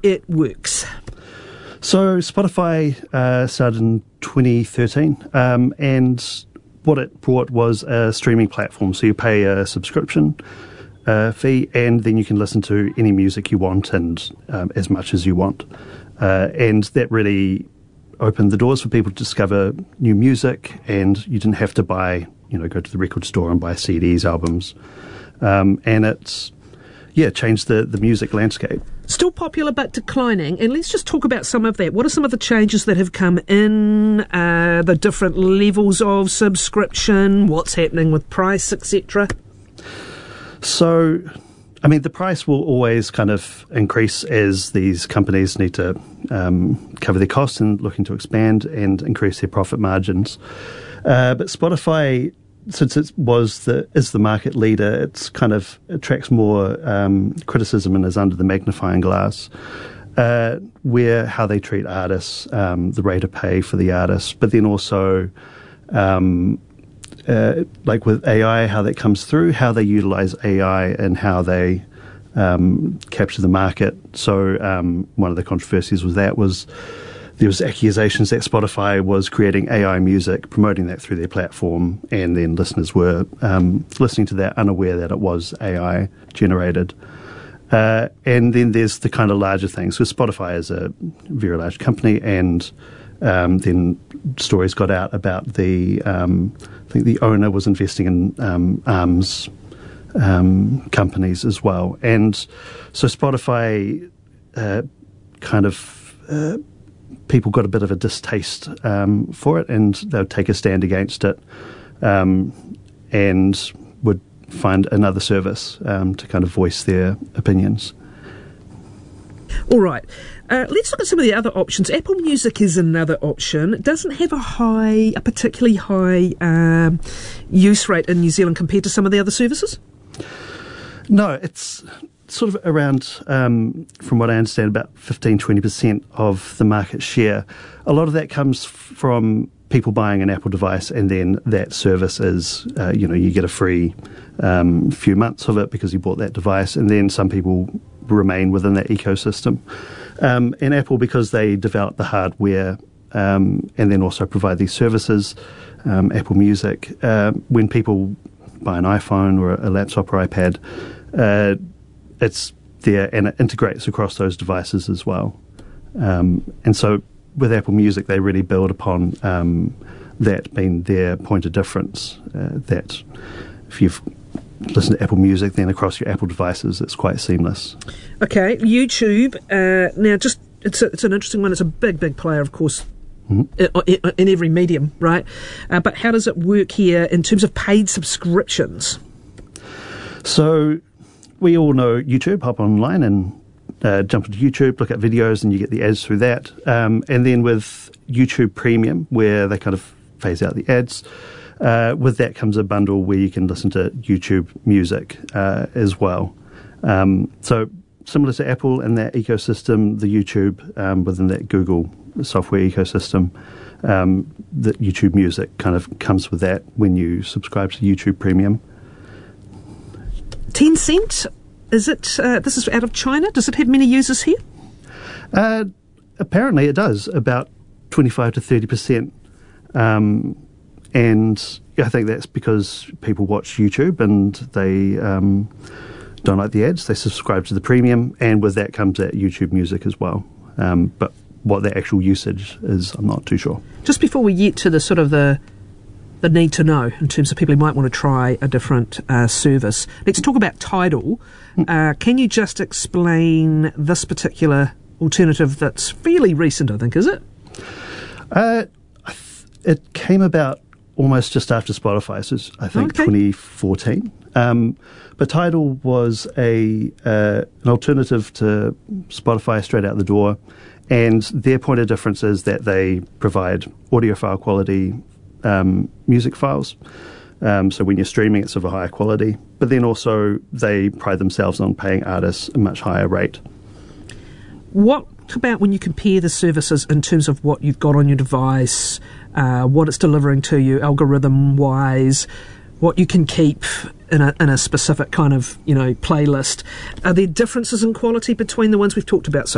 it works? So Spotify started in 2013, and what it brought was a streaming platform. So you pay a subscription fee, and then you can listen to any music you want and as much as you want. And that really opened the doors for people to discover new music, and you didn't have to go to the record store and buy CDs, albums. And it's, changed the music landscape. Still popular but declining, and let's just talk about some of that. What are some of the changes that have come in, the different levels of subscription, what's happening with price, etc.? So, the price will always kind of increase as these companies need to cover their costs and looking to expand and increase their profit margins. But Spotify, since it is the market leader, it's kind of attracts more criticism and is under the magnifying glass, where how they treat artists, the rate of pay for the artists, but then also like with AI, how that comes through, how they utilize AI and how they capture the market. So one of the controversies was there was accusations that Spotify was creating AI music, promoting that through their platform, and then listeners were listening to that unaware that it was AI generated. And then there's the kind of larger things. So Spotify is a very large company, and then stories got out about I think the owner was investing in arms companies as well. And so Spotify people got a bit of a distaste for it, and they would take a stand against it and would find another service to kind of voice their opinions. All right. Let's look at some of the other options. Apple Music is another option. It doesn't have a particularly high use rate in New Zealand compared to some of the other services? No, it's sort of around, from what I understand, about 15-20% of the market share. A lot of that comes from people buying an Apple device, and then that service is, you get a free few months of it because you bought that device, and then some people remain within that ecosystem. And Apple, because they develop the hardware and then also provide these services, Apple Music, when people buy an iPhone or a laptop or iPad, it's there and it integrates across those devices as well. And so with Apple Music, they really build upon that being their point of difference, that if you've listened to Apple Music, then across your Apple devices, it's quite seamless. Okay, YouTube. Now, it's an interesting one. It's a big player, of course, in every medium, right? But how does it work here in terms of paid subscriptions? So we all know YouTube. Hop online and jump into YouTube, look at videos, and you get the ads through that. And then with YouTube Premium, where they kind of phase out the ads, with that comes a bundle where you can listen to YouTube Music as well. So similar to Apple and that ecosystem, the YouTube within that Google software ecosystem, that YouTube Music kind of comes with that when you subscribe to YouTube Premium. Tencent, is it? This is out of China. Does it have many users here? Apparently, it does. About 25 to 30%. And I think that's because people watch YouTube and they don't like the ads. They subscribe to the premium, and with that comes that YouTube Music as well. But what the actual usage is, I'm not too sure. Just before we get to the sort of the need to know in terms of people who might want to try a different service, let's talk about Tidal. Can you just explain this particular alternative that's fairly recent, I think, is it? It came about almost just after Spotify, so I think 2014. But Tidal was an alternative to Spotify straight out the door, and their point of difference is that they provide audio file quality music files. So when you're streaming, it's of a higher quality. But then also they pride themselves on paying artists a much higher rate. What about when you compare the services in terms of what you've got on your device, what it's delivering to you algorithm-wise, what you can keep in a specific kind of playlist? Are there differences in quality between the ones we've talked about so